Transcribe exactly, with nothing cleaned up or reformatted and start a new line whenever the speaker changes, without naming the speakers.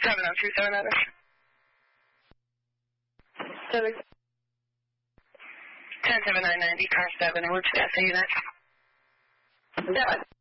seven oh two seven Otis. Seven. ten seven nine ninety, car seven, and which gas unit? Seven.